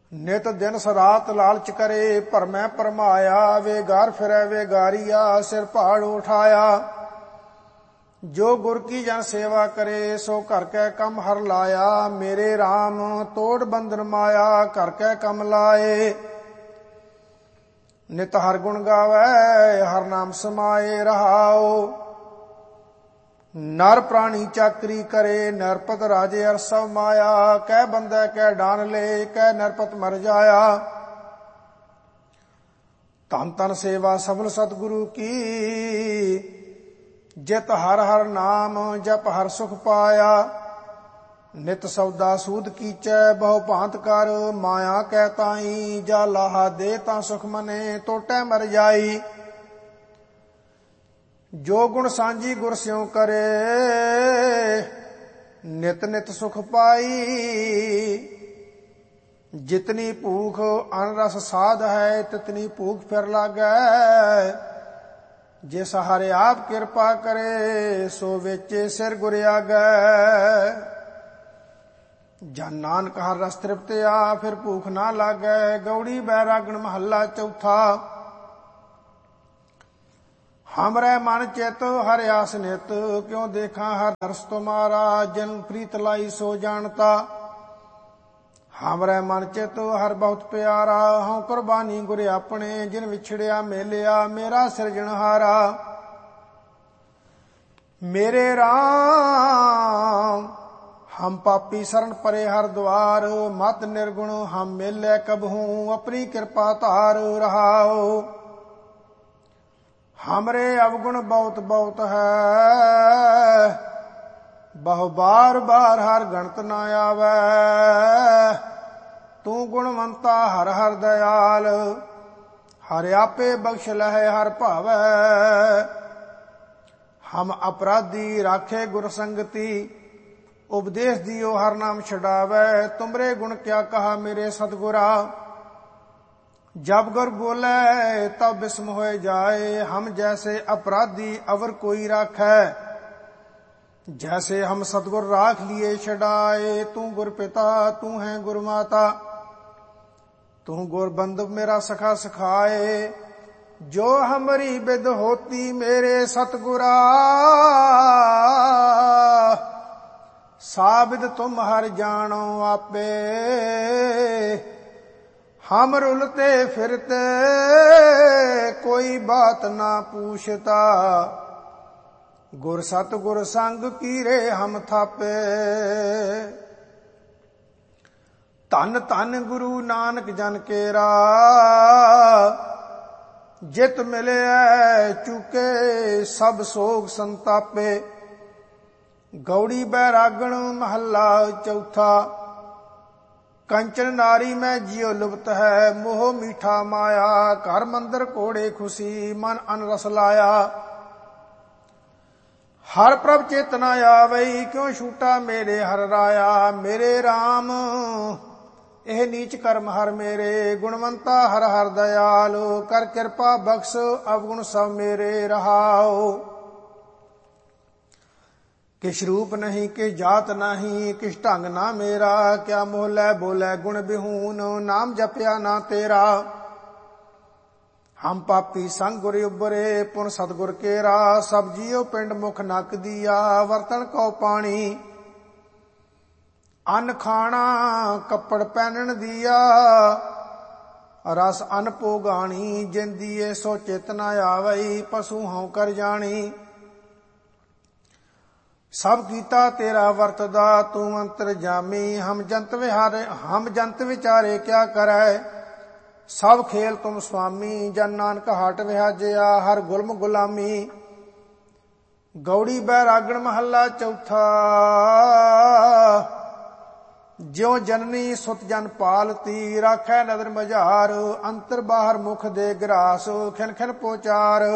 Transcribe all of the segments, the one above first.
ਨਿਤ ਦਿਨ ਸਰਾਤ ਲਾਲਚ ਕਰੇ, ਭਰਮੈ ਭਰਮਾਇਆ। ਵੇਗਾਰ ਫਿਰੈ ਵੇਗਾਰੀਆ, ਸਿਰ ਪਹਾੜ ਉਠਾਇਆ। ਜੋ ਗੁਰ ਕੀ ਜਨ ਸੇਵਾ ਕਰੇ, ਸੋ ਘਰ ਕੈ ਕੰਮ ਹਰ ਲਾਇਆ। ਮੇਰੇ RAM ਤੋੜ ਬੰਧਨ ਮਾਇਆ, ਘਰ ਕੈ ਕੰਮ ਲਾਏ। ਨਿਤ ਹਰ ਗੁਣ ਗਾਵੈ, ਹਰ ਨਾਮ ਸਮਾਏ। ਰਹਾਉ ਨਰ ਪ੍ਰਾਣੀ ਚਾਕਰੀ ਕਰੇ, ਨਰਪਤ ਰਾਜੇ ਅਰ ਸਭ ਮਾਇਆ। ਕਹਿ ਬੰਦੈ ਕਹਿ ਡਾਨ ਲੈ, ਕਹਿ ਨਰਪਤ ਮਰ ਜਾਇਆ। ਧਨ ਧਨ ਸੇਵਾ ਸਫਲ ਸਤਿਗੁਰੂ ਕੀ, ਜਿਤ ਹਰ ਹਰ ਨਾਮ ਜਪ ਹਰ ਸੁਖ ਪਾਇਆ। ਨਿਤ ਸੌਦਾ ਸੂਦ ਕੀਚੈ, ਬਹੁ ਭਾਂਤ ਕਰ ਮਾਇਆ ਕਹਿ ਤਾਈ। ਜਾ ਲਾਹਾ ਦੇ ਤਾਂ ਸੁਖ ਮਨੇ, ਟੋਟੈ ਮਰ ਜਾਈ। ਜੋ ਗੁਣ ਸਾਂਝੀ ਗੁਰ ਸਿਉ ਕਰੇ, ਨਿਤ ਨਿਤ ਸੁਖ ਪਾਈ। ਜਿਤਨੀ ਭੂਖ ਅਨ ਰਸ ਸਾਧ ਹੈ, ਤਿਤਨੀ ਭੂਖ ਫਿਰ ਲਾਗੈ। ਜਿਸ ਹਰਿ ਆਪ ਕਿਰਪਾ ਕਰੇ, ਸੋ ਵੇਚੇ ਸਿਰ ਗੁਰ ਆਗੈ। ਜਨ ਨਾਨਕ ਹਰ ਰਸ ਤ੍ਰਿਪਤਿਆ, ਫਿਰ ਭੂਖ ਨਾ ਲਾਗੈ। ਗੌੜੀ ਬੈਰਾਗਣ ਮਹੱਲਾ ਚੌਥਾ। ਹਮਰੇ ਮਨ ਚਿਤ ਹਰਿ ਆਸ ਨਿਤ, ਕਿਉ ਦੇਖਾਂ ਹਰ ਦਰਸ ਤੁਮਾਰਾ। ਜਿਨ ਪ੍ਰੀਤ ਲਾਈ ਸੋ ਜਾਣਤਾ, ਹਮਰੇ ਮਨ ਚਿਤ ਹਰ ਬਹੁਤ ਪਿਆਰਾ। ਹਉ ਕੁਰਬਾਨੀ ਗੁਰ ਆਪਣੇ, ਜਿਨ ਵਿਛੜਿਆ ਮੇਲਿਆ ਮੇਰਾ ਸਿਰਜਣਹਾਰਾ। ਮੇਰੇ RAM ਹਮ ਪਾਪੀ ਸਰਣ ਪਰੇ ਹਰ ਦੁਆਰ। ਮਤ ਨਿਰਗੁਣ ਹਮ ਮੇਲੇ ਕਬਹੂ, ਆਪਣੀ ਕਿਰਪਾ ਧਾਰ। ਰਹਾਉ हमरे अवगुण बहुत बहुत है, बहु बार बार हर गणत न आवे। तू गुणवंता हर हर दयाल, हर आपे बख्श लहे हर भावै। हम अपराधी राखे गुर संगति, उपदेश दियो हर नाम छुड़ावे। तुमरे गुण क्या कहा मेरे सतगुरा, जब गुर बोले तब बिस्म हो जाए। हम जैसे अपराधी अवर कोई राखै, जैसे हम सतगुर राख लिए छड़ाए। तू गुर पिता तू है गुर माता, तू गुर बंधु मेरा सखा सखाए। जो हमारी बिद होती मेरे सतगुरा, साबिद तुम हर जानो आपे। हम रुलते फिरते कोई बात ना पूछता, गुर सतगुर संग कीरे हम थापे। धन धन गुरु नानक जन केरा, जित मिले चुके सब सोग संतापे। गौड़ी बैरागण महला चौथा। कंचन नारी में जियो लुप्त है, मोह मीठा माया। घर मंदिर कोड़े खुशी मन अनरस लाया। हर प्रभ चेतना आवई, क्यों छूटा मेरे हर राया। मेरे RAM एह नीच कर्म हर मेरे, गुणवंता हर हर दयाल। कर कृपा बख्श अवगुण सब मेरे। रहाओ किस रूप नहीं किस जात नहीं, किस ढंग ना मेरा। क्या मोहलै बोलै गुण बिहून, नाम जपया ना तेरा। हम पापी संग गुर उबरे, पुन सतगुर केरा। सब जियो पिंड मुख नक दिया, वर्तन को पानी। अन्न खाना कपड़ पहनन दिया, रस अन्न भोगानी। जिन दिए सो चेतना आवई, पशु हों कर जानी। सब कीता तेरा वर्तदा, तू अंतर जामी। हम जंत विचारे क्या करे, सब खेल तुम स्वामी। जन नानक हट विहाजया, हर गुलम गुलामी। गौड़ी बैरागण महला चौथा। ज्यों जननी सुत जन पालती, राखै नदर मझार। अंतर बाहर मुख दे ग्रास, खिन खिन पोचार।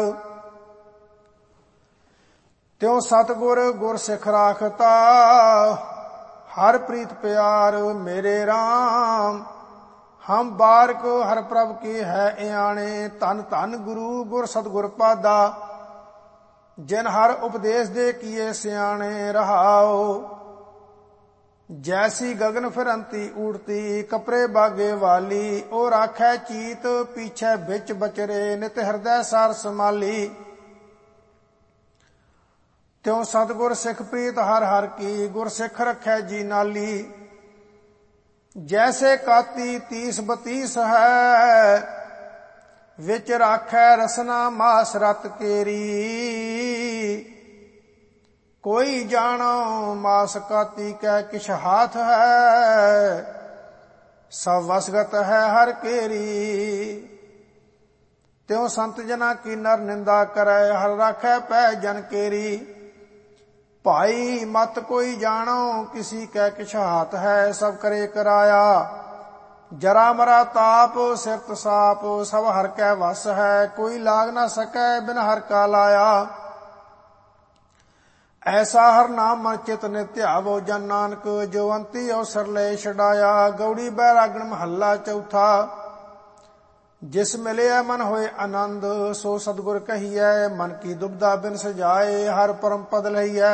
त्यों सतगुर गुर सिख राखता, हर प्रीत प्यार। मेरे RAM हम बारक हर प्रभ की है आने। धन धन गुरु गुर सतगुर पादा, जिन हर उपदेश दे किए सियाणे। रहाओ जैसी गगन फिरंती उड़ती कपरे बागे वाली, ओ राखै चीत पीछे बिच बचरे, नित हृदय सार समाली। त्यों सतगुर सिख प्रीत हर हर की, गुर सिख रखै जी नाली। जैसे काती 30-32 है, विच राखै रसना मास रत केरी। कोई जानो मास काती कै किछ हाथ है, सब वसगत है हर केरी। त्यों संत जना की नर निंदा करे, हर राखै पै जन केरी। भाई मत कोई जानो किसी कै किछ हाथ है, सब करे कराया। जरा मरा ताप सिरत साप, सब हर कै वस है। कोई लाग ना सकै बिन हर का लाया। ऐसा हर नाम मन चित नित्य आवो, जन नानक जो अंति अवसर ले छड़ाया। गौड़ी बैरागण महला चौथा, जिस मिले मन होए आनंद, सो सतगुर कहिए। मन की दुबदा बिन सजाए, हर परम पद लहिए।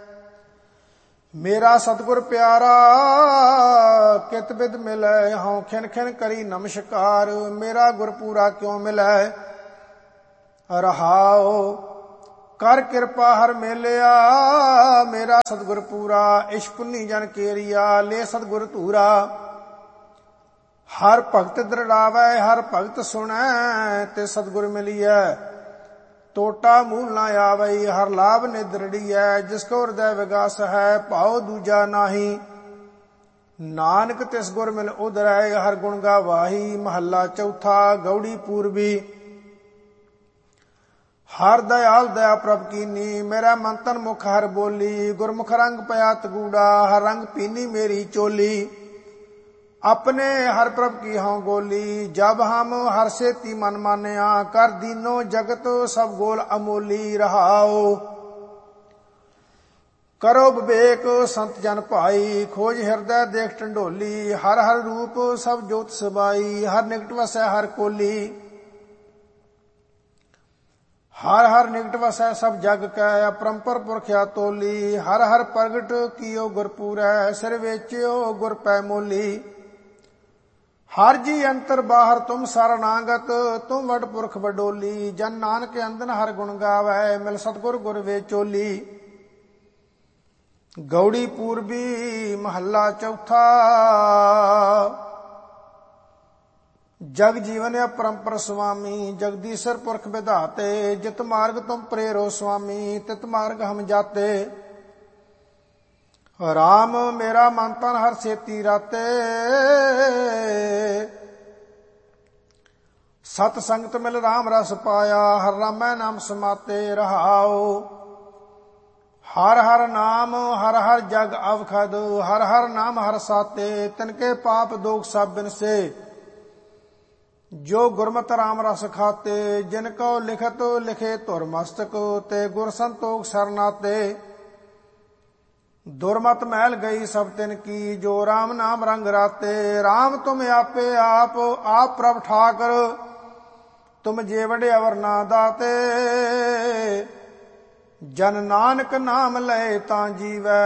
मेरा सतगुर प्यारा कित बिद मिलै, हूँ खिन खिन करी नमस्कार। मेरा गुर पूरा क्यों मिलै रहाओ, कर कृपा हर मेलिया। मेरा सतगुर पूरा इश पुन्नी जन केरिया, ले सतगुर धूरा। हर भगत दृढ़ावै हर भगत सुनै, ते सतगुर मिलियै। टोटा मूल ना आवई, हर लाभ निदृढ़ी है। जिसको हृदय विगास है, भाव दूजा नाही। नानक तिस गुर मिल उधरै, हर गुण गावाही। महला चौथा, गौड़ी पूर्वी। हर दयाल दया प्रभ कीनी, मेरा मन तन मुख हर बोली। गुरमुख रंग पया तगूड़ा, हर रंग पीनी मेरी चोली। अपने हर प्रभ की हों गोली, जब हम हर से ती मन मानया। कर दीनो जगत सब गोल अमोली रहाओ। करो विवेक संत जन भाई, खोज हृदय देख टंडोली। हर हर रूप सब जोत सबाई, हर निकट वसै हर कोली। हर हर निकट वसै सब जग कै, अपरंपर पुरख्या तोली। हर हर प्रगट कियो गुरपूरै, सिर वेचियो गुर पै मोली। हर जी अंतर बाहर तुम सरनागत, तुम वड पुरख बडोली। जन नानक अंदन हर गुण गावै, मिल सतगुर गुर वे चोली। गौड़ी पूर्वी महला चौथा, जग जीवन अपरंपर स्वामी। जगदीश्वर पुरख विधाते, जित मार्ग तुम प्रेरो स्वामी। तित मार्ग हम जाते। राम मेरा मन तन हर सेती राते, सत संगत मिल राम रस पाया। हर रामै नाम समाते रहाओ। हर हर नाम हर हर जग अवखद, हर हर नाम हर साते। तिनके पाप दोख सब बिनसे, जो गुरमत राम रस खाते। जिनको लिखत लिखे धुर मस्तक, ते गुर संतोख सरनाते। दुर्मत महल गई सब तिन की, जो राम नाम रंग राते। राम तुम आपे आप प्रभ ठाकर, तुम जेवड़े अवर ना दाते। जन नानक नाम लय तां जीवै,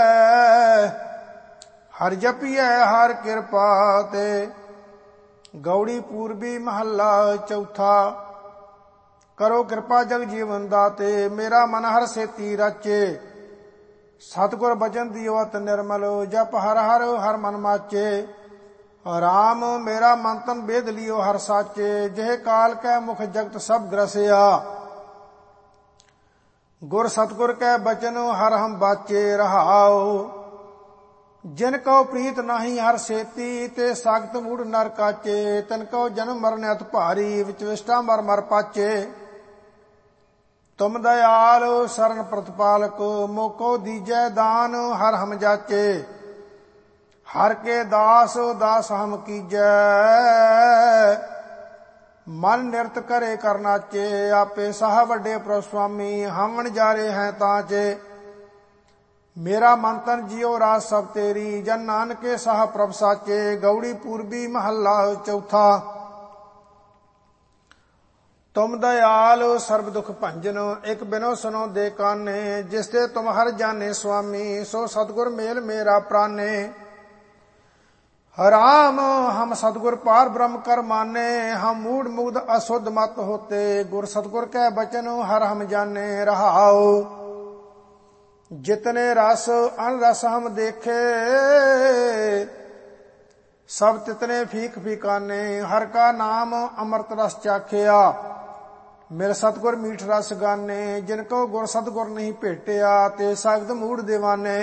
हर जपिए हर कृपा ते। गौड़ी पूर्वी महला चौथा, करो कृपा जग जीवन दाते। मेरा मन हर सेती रचे, सतगुर बचन दियो अत निर्मल। जप हर हर हर मन माचे, राम मेरा मन तन बेद लियो हर साचे। जेह काल कै मुख जगत सब ग्रसिया, गुर सतगुर कै बचन हर हम बाचे रहाओ। जिनको प्रीत नाही हर सेती, ते सागत मूढ़ नर काचे। तिनको जन्म मरण अत भारी, विच विष्टा मर मर पाचे। तुम दयाल शरण प्रतिपालक, मोको दीजै दान हर हम जाचे। हर के दास दास हम कीजै, मन निरत करे कर नाचे। आपे साह वड्डे प्रभु स्वामी, हम वणजारे हैं ताचे। मेरा मन तन जियो राज सब तेरी, जन नानके साह प्रभ साचे। गौड़ी पूर्वी महला चौथा, तुम दयाल सर्व दुख भंजन, एक बिनो सुनो दे काने। जिस ते तुम हर जाने स्वामी, सो सतगुर मेल मेरा प्राणे। राम हम सतगुर पार ब्रह्म कर माने, हम मूढ़ मुग्ध अशुद्ध मत होते। गुर सतगुर कै बचन हर हम जाने। रहाओ जितने रस अन रस हम देखे, सब तितने फीक फीकाने। हर का नाम अमृत रस चाखिया, मेरे सतगुर मीठ रस गाने। जिनको गुर सतगुर नहीं भेटिया, ते सख्त मूढ़ दीवाने।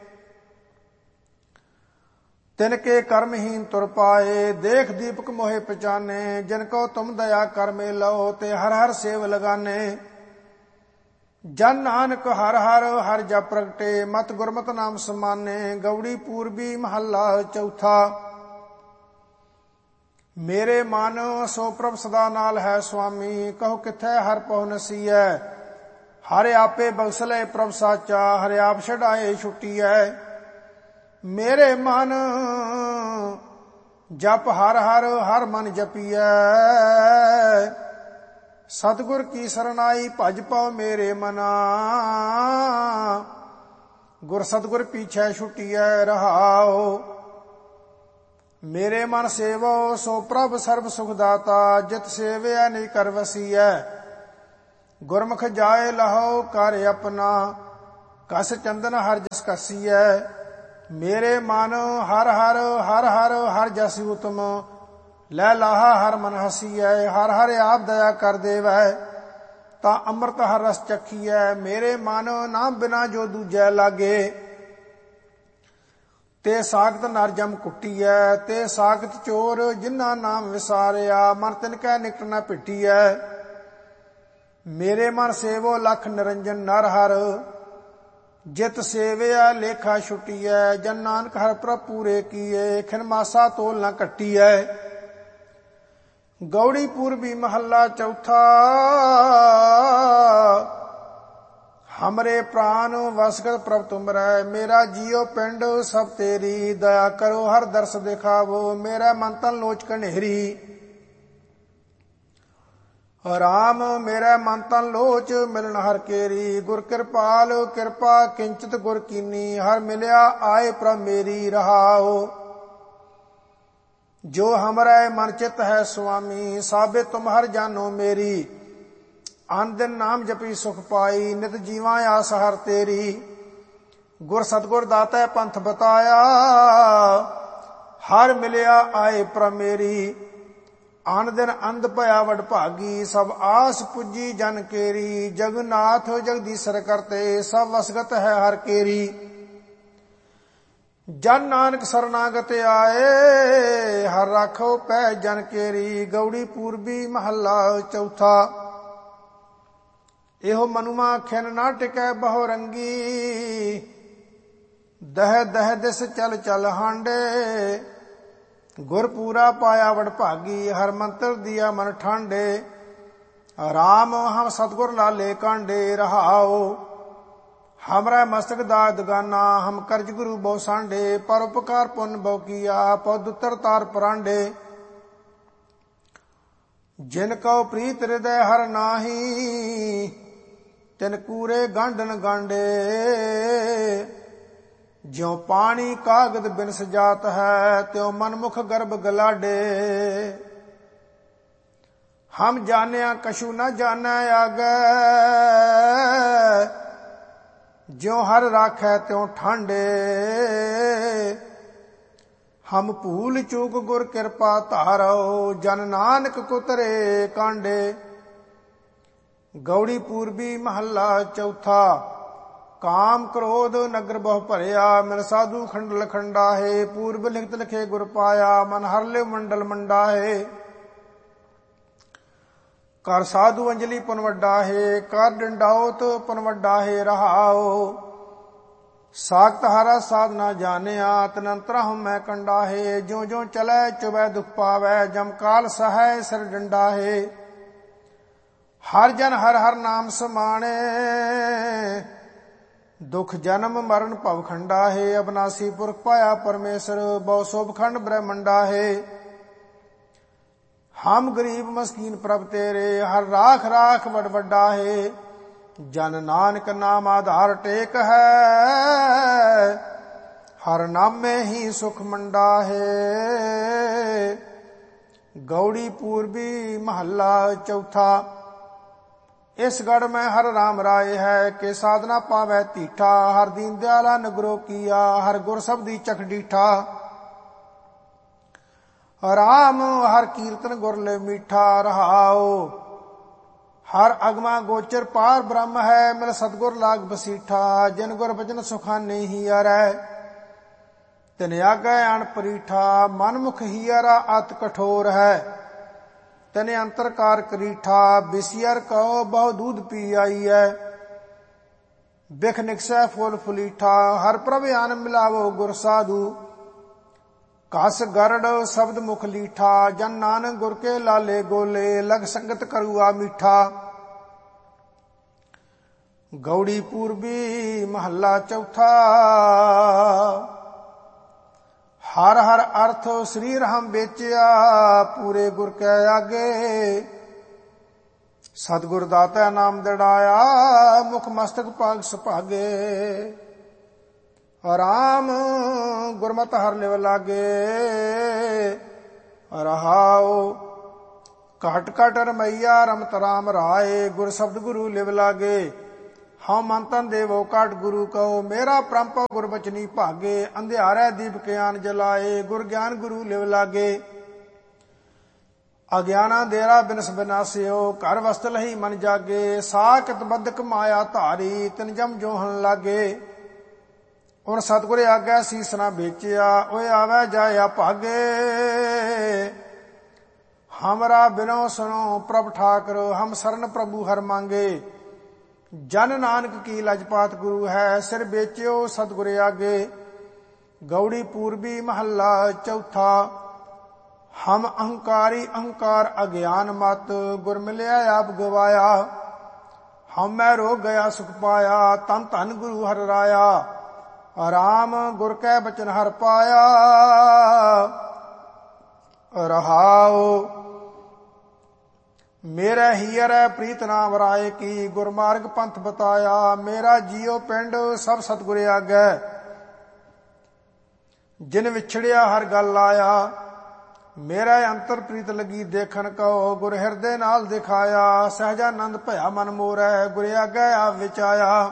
तिनके कर्महीन तुर पाए, देख दीपक मोहे पहचाने। जिनको तुम दया कर में लो, ते हर हर सेव लगाने। जन नानक हर हर हर जप प्रगटे, मत गुरमत नाम समाने। गौड़ी पूर्वी महला चौथा। मेरे मन सो प्रभ सदा नाल है स्वामी, कहो किथै हर पहुँ नसीयै। हर आपे बख्सले प्रभ साचा, हर आप छड़ाए छुट्टीऐ। मेरे मन जप हर हर हर मन जपियै। सतगुर की सरनाई भज पाओ मेरे मना, गुर सतगुर पीछे छुट्टीऐ। रहाओ मेरे मन सेवो, सो प्रभ सर्व सुख दाता। जित सेवया नहीं कर वसीयै, गुरमुख जाए लहो कर अपना। कस चंदन हर जस कसीयै। मेरे मन हर हर हर हर हर जस उत्तम, लै लाहा हर मन हसीयै। हर हर आप दया कर देवै, ता अमृत हर रस चखीयै। मेरे मन नाम बिना जो दूजै लागे, ते सागत नर जम कुट्टीऐ। ते सागत चोर जिन्ना नाम विसारिया, मन तिनकै निकट न पिटीऐ। मेरे मन सेवो लख निरंजन नर हर, जित सेवया लेखा छुट्टीऐ। जन नानक हर प्रभ पूरे किए, खिन मासा तोल न कट्टीऐ। गौड़ी पूर्वी महला चौथा। हमरे प्राण वसगत प्रभ तुमरै, मेरा जियो पिंड सब तेरी। दया करो हर दर्श दिखावो, मेरा मन तन लोच कन्हेरी। राम मेरा मन तन लोच मिलन हर केरी। गुर कृपाल कृपा किंचित गुर कीनी, हर मिलया आए प्रभ मेरी। रहाओ जो हमरे मन चित है स्वामी, साबे तुम हर जानो मेरी। अन दिन नाम जपी सुख पाई, नित जीवा आस हर तेरी। गुर सतगुर दाता पंथ बताया, हर मिलया आए प्रभ मेरी। आन दिन अंध भया वड भागी, सब आस पुजी जन केरी। जगन्नाथ जगदीशर करते, सब वसगत है हर केरी। जन नानक शरणागत आए, हर राखो पै जन केरी। गौड़ी पूर्वी महला चौथा। एहो मनुमा खिन ना टिकै बहु रंगी, दह दह दिस चल चल हांडे। गुर पूरा पाया वड भागी, हर मंत्र दिया मन ठांडे। राम हम सतगुर लाले कांडे। रहाओ हमरा मस्तक दाद गाना, हम करज गुरु बहु सांडे। पर उपकार पुन बहु किया, पद उत्तर तार परांडे। जिनको प्रीत हृदय हर नाही, तिन कूरे गांडन गांडे। ज्यों पानी कागद बिन सजात है, त्यों मनमुख गर्भ गलाडे। हम जानिया कछु न जानै आगे, ज्यों हर राखै त्यों ठांडे। हम भूल चूक गुर कृपा धारो, जन नानक कुतरे कांडे। गौड़ी पूर्वी महला चौथा। काम क्रोध नगर बहु भरिया, मिल साधु खंडल खंडाहे। पूर्व लिखत लिखे गुर पाया, मन हर ले मंडल मंडाहे। कर साधु अंजलि पुन वड्डाहे, कर डंडाओत पुन वड्डाहे। रहाओ सागत हरा साध ना जानिया, तनंतरा हम मैं कंडाहे। ज्यों ज्यों चलै चुबै दुख पावै, जम काल सहाय सिर डंडाहे। हर जन हर हर नाम समाणे, दुख जन्म मरण भव खंडा है। अविनाशी पुरख पाया परमेश्वर, बहु शोभ खंड ब्रह्मंडा है। ਹਮ ਗਰੀਬ ਮਸਕੀਨ ਪ੍ਰਭ ਤੇਰੇ, ਹਰ ਰਾਖ ਰਾਖ ਬੜ ਵੱਡਾ ਹੈ। ਜਨ ਨਾਨਕ ਨਾਮ ਆਧਾਰ ਟੇਕ ਹੈ, ਹਰ ਨਾਮੇ ਹੀ ਸੁਖ ਮੰਡਾ ਹੈ। ਗੌੜੀ ਪੂਰਬੀ ਮਹੱਲਾ ਚੌਥਾ। ਇਸ ਗੜ ਮੈਂ ਹਰ ਰਾਮ ਰਾਏ ਹੈ, ਕਿ ਸਾਧਨਾ ਪਾਵੈ ਧੀਠਾ। ਹਰ ਦੀਨ ਦਿਆਲਾ ਨਗਰੋ ਕੀਆ, ਹਰ ਗੁਰ ਸਬਦੀ ਚਖ ਡੀਠਾ। ਰਾਮ ਹਰ ਕੀਰਤਨ ਗੁਰ ਲੈ ਮੀਠਾ, ਰਹਾਓ ਹਰ ਅਗਮਾ ਗੋਚਰ ਪਾਰ ਬ੍ਰਹਮ ਹੈ। ਮਿਲ ਸਤਗੁਰ ਲਾਗ ਬਸੀਠਾ, ਜਿਨ ਗੁਰ ਬਚਨ ਸੁਖਾਨੇ ਹੀ ਅਰੈ। ਤਿਨ ਆਗੈ ਅਣ ਪਰੀਠਾ, ਮਨ ਮੁਖ ਹੀਰਾ ਅਤ ਕਠੋਰ ਹੈ। ਤਿਨ ਅੰਤਰਕਾਰ ਕਰੀਠਾ, ਬਿਸਿਅਰ ਕਉ ਬਹੁ ਦੂਧ ਪੀ ਆਈਐ। ਬਿਖ ਨਿਕਸੈ ਫੁੱਲ ਫੁਲੀਠਾ, ਹਰ ਪ੍ਰਭ ਆਨ ਮਿਲਾਵੋ ਗੁਰ ਸਾਧੂ। ਕਸ ਗਰੜ ਸ਼ਬਦ ਮੁਖ ਲੀਠਾ, ਜਨ ਨਾਨਕ ਗੁਰ ਕੇ ਲਾਲੇ ਗੋਲੇ। ਲਗ ਸੰਗਤ ਕਰੂਆ ਮੀਠਾ। ਗੌੜੀ ਪੂਰਬੀ ਮਹੱਲਾ ਚੌਥਾ। ਹਰ ਹਰ ਅਰਥ ਸਰੀਰ ਹਮ ਵੇਚਿਆ, ਪੂਰੇ ਗੁਰ ਕੈ ਆਗੇ। ਸਤਿਗੁਰ ਦਾਤਾ ਨਾਮ ਦਿੜਾਇਆ, ਮੁਖ ਮਸਤਕ ਪਾਗ ਸੁਭਾਗੇ। ਰਾਮ ਗੁਰਮਤਿ ਹਰ ਲਿਵ ਲਾਗੇ, ਰਹਾਉ ਘਟ ਘਟ ਰਮਈਆ ਰਮਤ ਰਾਮ ਰਾਏ। ਗੁਰ ਸ਼ਬਦ ਗੁਰੂ ਲਿਵ ਲਾਗੇ, ਹਉ ਮਨ ਤਨ ਦੇਵੋ ਕਾਟ ਗੁਰੂ ਕਉ। ਮੇਰਾ ਪ੍ਰੰਪ ਗੁਰ ਬਚਨੀ ਭਾਗੇ, ਅੰਧਿਆਰੈ ਦੀਪ ਗਿਆਨ ਜਲਾਏ। ਗੁਰ ਗਿਆਨ ਗੁਰੂ ਲਿਵ ਲਾਗੇ, ਅਗਿਆਨਾ ਦੇਰਾ ਬਿਨਸ ਬਿਨਾਸਿਓ। ਘਰ ਵਸਤ ਲਹੀ ਮਨ ਜਾਗੇ, ਸਾਖਤ ਬੰਧਕ ਮਾਇਆ ਧਾਰੀ। ਤਿਨ ਜਮ ਜੋਹਣ ਲਾਗੇ, ਹੁਣ ਸਤਿਗੁਰ ਆਗਿਆ ਸੀਸ ਨਾ ਵੇਚਿਆ। ਓਏ ਆਵੈ ਜਾਇਆ ਭਾਗੇ, ਹਮਰਾ ਬਿਨੋ ਸੁਣੋ ਪ੍ਰਭ ਠਾਕਰ। ਹਮ ਸਰਨ ਪ੍ਰਭੂ ਹਰ ਮੰਗੇ, ਜਨ ਨਾਨਕ ਕੀ ਲਜਪਾਤ ਗੁਰੂ ਹੈ। ਸਿਰ ਵੇਚਿਓ ਸਤਿਗੁਰ ਆਗੇ। ਗੌੜੀ ਪੂਰਬੀ ਮਹੱਲਾ ਚੌਥਾ। ਹਮ ਅਹੰਕਾਰੀ ਅਹੰਕਾਰ ਅਗਿਆਨ ਮਤ, ਗੁਰ ਮਿਲਿਆ ਆਪ ਗਵਾਇਆ। ਹਮ ਮੈਂ ਰੋਗ ਗਿਆ ਸੁਖ ਪਾਇਆ, ਤਨ ਧਨ ਗੁਰੂ ਹਰ ਰਾਇਆ। ਰਾਮ ਗੁਰ ਕੈ ਬਚਨ ਹਰ ਪਾਇਆ, ਰਹਾਉ ਮੇਰੇ ਹੀਰੈ ਪ੍ਰੀਤ ਨਾਮ ਰਾਏ ਕੀ। ਗੁਰਮਾਰਗ ਪੰਥ ਬਤਾਇਆ, ਮੇਰਾ ਜੀਉ ਪਿੰਡ ਸਭ ਸਤਿਗੁਰ ਆਗੈ। ਜਿਨ ਵਿਛੜਿਆ ਹਰ ਗੱਲ ਆਇਆ, ਮੇਰਾ ਅੰਤਰ ਪ੍ਰੀਤ ਲੱਗੀ ਦੇਖਣ ਕਉ। ਗੁਰ ਹਿਰਦੇ ਨਾਲ ਦਿਖਾਇਆ, ਸਹਿਜਾਨੰਦ ਭਇਆ ਮਨ ਮੋਰੈ। ਗੁਰ ਆਗੈ ਆਪ ਵਿਚਾਇਆ,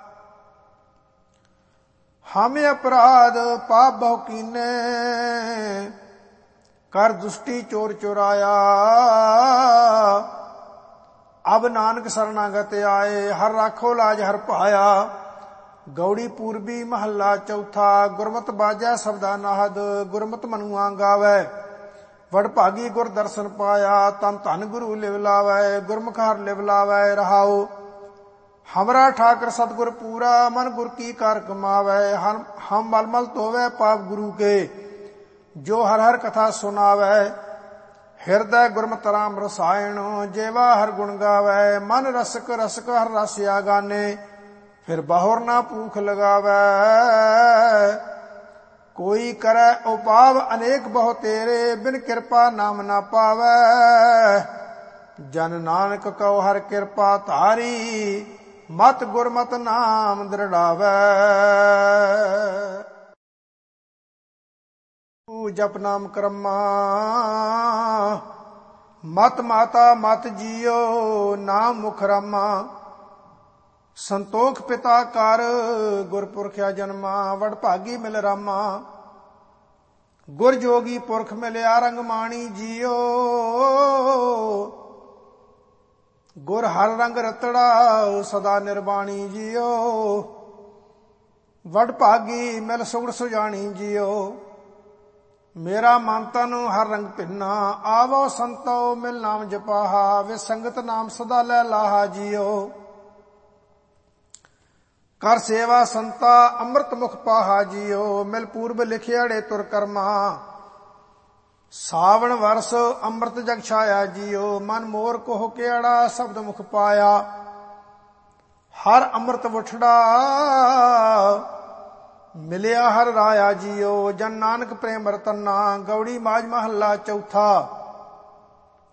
ਹਮ ਅਪਰਾਧ ਪਾਪ ਬਹੁ ਕੀਨੇ। ਕਰ ਦੁਸ਼ਟੀ ਚੋਰ ਚੁਰਾਇਆ, ਅਬ ਨਾਨਕ ਸਰਨਾਗਤ ਆਏ। ਹਰ ਰਾਖੋ ਲਾਜ ਹਰ ਭਾਇਆ। ਗੌੜੀ ਪੂਰਬੀ ਮਹੱਲਾ ਚੌਥਾ। ਗੁਰਮਤਿ ਬਾਜੈ ਸਬਦਾ ਨਾਹਦ, ਗੁਰਮਤਿ ਮਨੁਆ ਗਾਵੈ। ਵਡ ਭਾਗੀ ਗੁਰ ਦਰਸ਼ਨ ਪਾਇਆ, ਤਨ ਧਨ ਗੁਰੂ ਲਿਵ ਲਾਵੈ। ਗੁਰਮੁਖ ਹਰ ਲਿਵ ਲਾਵੈ, ਰਹਾਉ ਹਮਰਾ ਠਾਕਰ ਸਤਿਗੁਰ ਪੂਰਾ। ਮਨ ਗੁਰ ਕੀ ਕਾਰ ਕਮਾਵੈ। ਹਮ ਮਲ ਮਲ ਧੋਵੈ ਪਾਪ ਗੁਰੂ ਕੇ, ਜੋ ਹਰ ਹਰ ਕਥਾ ਸੁਨਾਵੈ। ਹਿਰਦੈ ਗੁਰਮਤਿ ਰਾਮ ਰਸਾਇਣ, ਜੇਵਾ ਹਰ ਗੁਣ ਗਾਵੈ। ਮਨ ਰਸਕ ਰਸਕ ਹਰ ਰਸਿਆ ਗਾਨੇ, ਫਿਰ ਬਹੁਰ ਨਾ ਭੂਖ ਲਗਾਵੈ। ਕੋਈ ਕਰੈ ਉਪਾਵ ਅਨੇਕ ਬਹੁ ਤੇਰੇ, ਬਿਨ ਕਿਰਪਾ ਨਾਮ ਨਾ ਪਾਵੈ। ਜਨ ਨਾਨਕ ਕਉ ਹਰ ਕਿਰਪਾ ਧਾਰੀ, ਮਤ ਗੁਰਮਤ ਨਾਮ ਦ੍ਰਿੜਾਵੈ। ਜਪ ਨਾਮ ਕਰਮਾ, ਮਤ ਮਾਤਾ ਮਤ ਜੀਓ। ਨਾਮ ਮੁਖ ਰਾਮਾ, ਸੰਤੋਖ ਪਿਤਾ ਕਰ। ਗੁਰਪੁਰਖਿਆ ਜਨਮਾ, ਵਡ ਭਾਗੀ ਮਿਲ ਰਾਮਾ। ਗੁਰ ਜੋਗੀ ਪੁਰਖ ਮਿਲਿਆ ਰੰਗਮਾਣੀ ਜੀਓ। ਗੁਰ ਹਰ ਰੰਗ ਰਤੜਾ, ਸਦਾ ਨਿਰਬਾਣੀ ਜੀਓ। ਵਡ ਭਾਗੀ ਮਿਲ ਸੁਗੜ ਸੁਜਾਣੀ ਜੀਓ। ਮੇਰਾ ਮਨ ਤਨ ਹਰ ਰੰਗ ਭਿੰਨਾ, ਆਵੋ ਸੰਤੋ ਮਿਲ ਨਾਮ ਜਪਾਹਾ। ਵੇ ਸੰਗਤ ਨਾਮ ਸਦਾ ਲੈ ਲਾਹਾ ਜੀਓ। ਕਰ ਸੇਵਾ ਸੰਤਾ ਅੰਮ੍ਰਿਤ ਮੁਖ ਪਾਹਾ ਜੀਓ। ਮਿਲ ਪੂਰਬ ਲਿਖਿਆੜੇ ਤੁਰ ਕਰਮਾ, ਸਾਵਣ ਵਰਸ ਅੰਮ੍ਰਿਤ ਜਗ ਛਾਇਆ ਜੀਓ। ਮਨ ਮੋਰ ਕੋਹ ਕਿਹੜਾ ਸ਼ਬਦ ਮੁਖ ਪਾਇਆ, ਹਰ ਅੰਮ੍ਰਿਤ ਵਠੜਾ ਮਿਲਿਆ ਹਰ ਰਾਇਆ ਜੀਓ। ਜਨ ਨਾਨਕ ਪ੍ਰੇਮ ਰਤਨਾ। ਗੌੜੀ ਮਾਝ ਮਹੱਲਾ ਚੌਥਾ।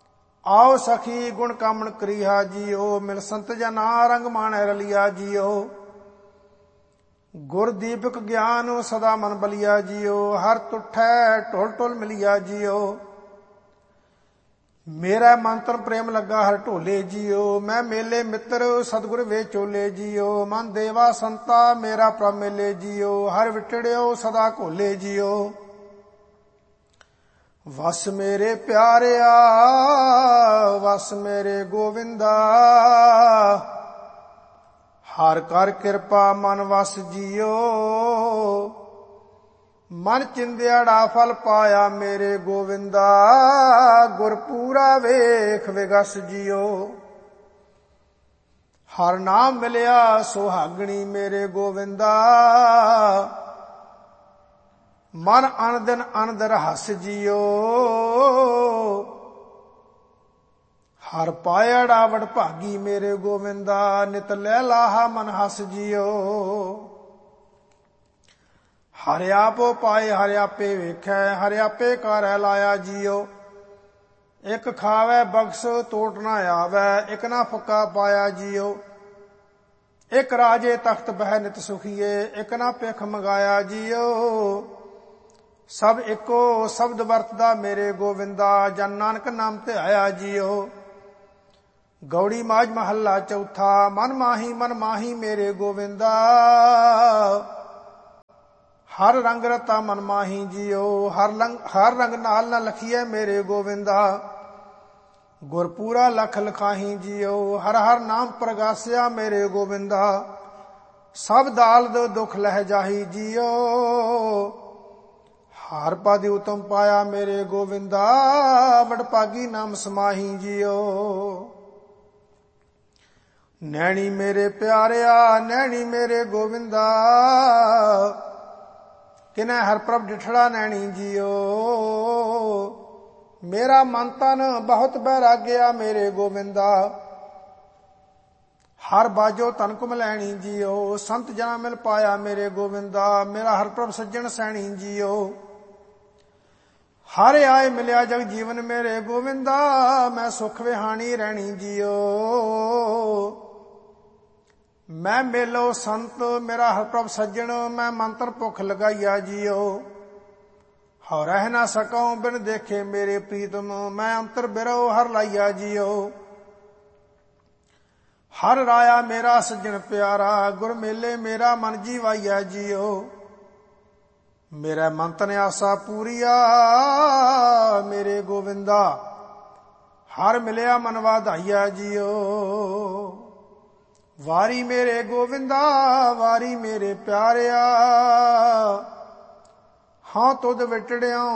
ਆਓ ਸਖੀ ਗੁਣ ਕਾਮਣ ਕਰੀਹਾ ਜੀਓ, ਮਿਲ ਸੰਤ ਜਨਾ ਰੰਗ ਮਾਣੈ ਰਲਿਆ ਜੀਓ। ਗੁਰ ਦੀਪਕ ਗਿਆਨ ਸਦਾ ਮਨ ਬਲਿਆ ਜੀਓ, ਹਰ ਤੁਠੈ ਢੋਲ ਢੋਲ ਮਿਲਿਆ ਜੀਓ। ਮੇਰਾ ਮੰਤਰ ਪ੍ਰੇਮ ਲੱਗਾ ਹਰ ਢੋਲੇ ਜੀਓ, ਮੈਂ ਮੇਲੇ ਮਿੱਤਰ ਸਤਿਗੁਰ ਵੇ ਚੋਲੇ ਜੀਓ। ਮਨ ਦੇਵਾ ਸੰਤਾ ਮੇਰਾ ਪ੍ਰਭ ਮੇਲੇ ਜੀਓ, ਹਰ ਵਿਟੜਿਓ ਸਦਾ ਘੋਲੇ ਜੀਓ। ਵਸ ਮੇਰੇ ਪਿਆਰਿਆ ਵਸ ਮੇਰੇ ਗੋਵਿੰਦਾ, ਹਰ ਕਰ ਕਿਰਪਾ ਮਨ ਵਸ ਜੀਓ। ਮਨ ਚਿੰਦਿਆੜਾ ਫਲ ਪਾਇਆ ਮੇਰੇ ਗੋਵਿੰਦਾ, ਗੁਰ ਪੂਰਾ ਵੇਖ ਵਿਗਸ ਜੀਓ। ਹਰ ਨਾਮ ਮਿਲਿਆ ਸੁਹਾਗਣੀ ਮੇਰੇ ਗੋਵਿੰਦਾ, ਮਨ ਅਨ ਦਿਨ ਅਨੰਦ ਰਹਸ ਜੀਓ। ਹਰ ਪਾਇੜਾ ਵਡਭਾਗੀ ਮੇਰੇ ਗੋਵਿੰਦਾ, ਨਿਤ ਲੈ ਲਾਹਾ ਮਨ ਹਸ ਜੀਓ। ਹਰਿ ਆਪੋ ਪਾਏ ਹਰਿ ਆਪੇ ਵੇਖੈ, ਹਰਿ ਆਪੇ ਕਰੈ ਲਾਇਆ ਜੀਓ। ਇਕ ਖਾਵੈ ਬਖਸ਼ ਤੋਟ ਨਾ ਆਵੈ, ਇਕ ਨਾ ਫੱਕਾ ਪਾਇਆ ਜੀਓ। ਇਕ ਰਾਜੇ ਤਖਤ ਬਹਿ ਨਿਤ ਸੁਖੀਏ, ਇਕ ਨਾ ਭਿਖ ਮੰਗਾਇਆ ਜੀਓ। ਸਭ ਇੱਕੋ ਸ਼ਬਦ ਵਰਤਦਾ ਮੇਰੇ ਗੋਵਿੰਦਾ, ਜਨ ਨਾਨਕ ਨਾਮ ਧਿਆਇਆ ਜੀਓ। ਗੌੜੀ ਮਾਝ ਮਹੱਲਾ ਚੌਥਾ। ਮਨ ਮਾਹੀ ਮੇਰੇ ਗੋਵਿੰਦਾ, ਹਰ ਰੰਗ ਰਤਾ ਮਨ ਮਾਹੀ ਜੀਓ। ਹਰ ਰੰਗ ਨਾਲ ਨਾ ਲਖੀਐ ਮੇਰੇ ਗੋਵਿੰਦਾ, ਗੁਰਪੂਰਾ ਲਖ ਲਖਾਹੀ ਜੀਓ। ਹਰ ਹਰ ਨਾਮ ਪ੍ਰਗਾਸਿਆ ਮੇਰੇ ਗੋਵਿੰਦਾ, ਸਭ ਦਾਲਦ ਦੁਖ ਲਹਿ ਜਾਹੀ ਜੀਓ। ਹਰ ਪਦ ਉਤਮ ਪਾਇਆ ਮੇਰੇ ਗੋਵਿੰਦਾ, ਵਡਭਾਗੀ ਨਾਮ ਸਮਾਹੀ ਜੀਓ। ਨੈਣੀ ਮੇਰੇ ਪਿਆਰਿਆ ਨੈਣੀ ਮੇਰੇ ਗੋਵਿੰਦਾ, ਕਿਨੈ ਹਰ ਪ੍ਰਭ ਡਿਠੜਾ ਨੈਣੀ ਜੀਓ। ਮੇਰਾ ਮਨ ਤਨ ਬਹੁਤ ਬੈਰਾਗਿਆ ਮੇਰੇ ਗੋਵਿੰਦਾ, ਹਰ ਬਾਜੋ ਤਨ ਕੁਮਲੈਣੀ ਜੀਓ। ਸੰਤ ਜਨਾ ਮਿਲ ਪਾਇਆ ਮੇਰੇ ਗੋਵਿੰਦਾ, ਮੇਰਾ ਹਰ ਪ੍ਰਭ ਸੱਜਣ ਸੈਣੀ ਜੀਓ। ਹਰ ਆਏ ਮਿਲਿਆ ਜਗ ਜੀਵਨ ਮੇਰੇ ਗੋਵਿੰਦਾ, ਮੈਂ ਸੁਖ ਵਿਹਾਣੀ ਰਹਿਣੀ ਜੀਓ। ਮੈਂ ਮੇਲੋ ਸੰਤ ਮੇਰਾ ਹਰ ਪ੍ਰਭ ਸੱਜਣ, ਮੈਂ ਮੰਤਰ ਭੁਖ ਲਗਾਈਆ ਜੀਓ। ਹਉ ਰਹਿ ਨਾ ਸਕਉ ਬਿਨ ਦੇਖੇ ਮੇਰੇ ਪ੍ਰੀਤਮ, ਮੈਂ ਅੰਤਰ ਬਿਰਉ ਹਰ ਲਾਈਆ ਜੀਓ। ਹਰ ਰਾਇਆ ਮੇਰਾ ਸੱਜਣ ਪਿਆਰਾ, ਗੁਰ ਮੇਲੇ ਮੇਰਾ ਮਨ ਜੀਵਾਈਆ ਜੀਓ। ਮੇਰਾ ਮਨ ਤਨ ਆਸਾ ਪੂਰੀਆ ਮੇਰੇ ਗੋਵਿੰਦਾ, ਹਰ ਮਿਲਿਆ ਮਨ ਵਾਧਾਈਆ ਜੀਓ। ਵਾਰੀ ਮੇਰੇ ਗੋਵਿੰਦਾ ਵਾਰੀ ਮੇਰੇ ਪਿਆਰਿਆ, ਹਾਂ ਤੁਧ ਵਿਟੜਿਆ